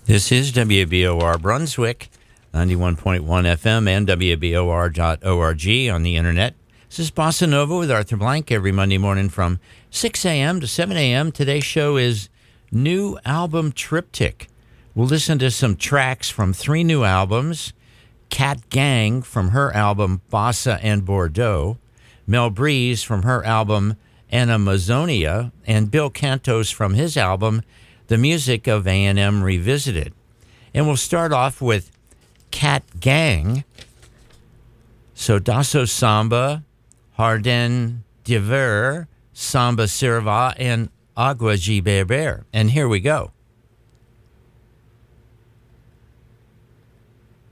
This is WBOR Brunswick, 91.1 FM and WBOR.org on the internet. This is Bossa Nova with Arthur Blank every Monday morning from 6 a.m. to 7 a.m. Today's show is New Album Triptych. We'll listen to some tracks from 3 new albums. Cat Gang from her album Bossa and Bordeaux, Mel Breeze from her album Amazonia, and Bill Cantos from his album The Music of A&M Revisited. And we'll start off with Cat Gang, Sodasso Samba, Hardin Diver, Samba Sirva, and Agua de Beber. And here we go.